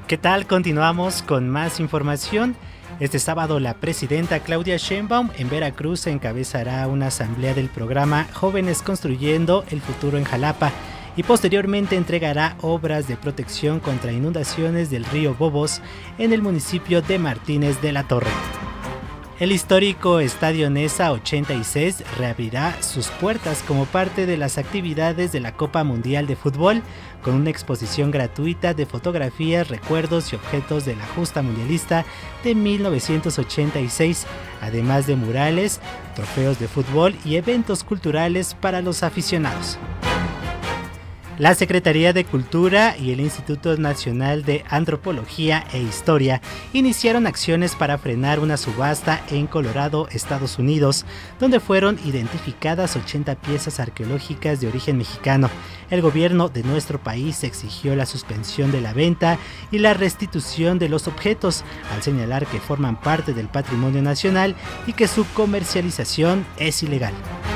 ¿Qué tal? Continuamos con más información. Este sábado la presidenta Claudia Sheinbaum en Veracruz encabezará una asamblea del programa Jóvenes Construyendo el Futuro en Jalapa y posteriormente entregará obras de protección contra inundaciones del río Bobos en el municipio de Martínez de la Torre. El histórico Estadio Nesa 86 reabrirá sus puertas como parte de las actividades de la Copa Mundial de Fútbol, con una exposición gratuita de fotografías, recuerdos y objetos de la justa mundialista de 1986, además de murales, trofeos de fútbol y eventos culturales para los aficionados. La Secretaría de Cultura y el Instituto Nacional de Antropología e Historia iniciaron acciones para frenar una subasta en Colorado, Estados Unidos, donde fueron identificadas 80 piezas arqueológicas de origen mexicano. El gobierno de nuestro país exigió la suspensión de la venta y la restitución de los objetos, al señalar que forman parte del patrimonio nacional y que su comercialización es ilegal.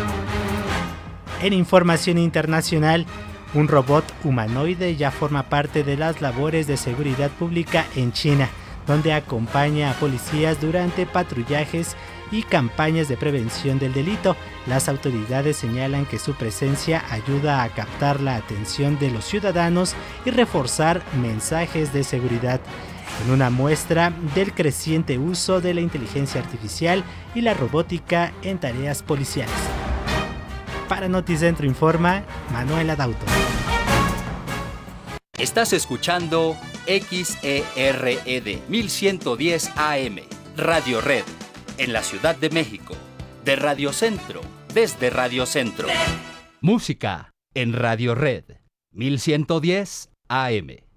En información internacional, un robot humanoide ya forma parte de las labores de seguridad pública en China, donde acompaña a policías durante patrullajes y campañas de prevención del delito. Las autoridades señalan que su presencia ayuda a captar la atención de los ciudadanos y reforzar mensajes de seguridad, en una muestra del creciente uso de la inteligencia artificial y la robótica en tareas policiales. Para Noticentro informa Manuela Dauto. Estás escuchando XERED 1110 AM, Radio Red, en la Ciudad de México. De Radio Centro, desde Radio Centro. Música en Radio Red 1110 AM.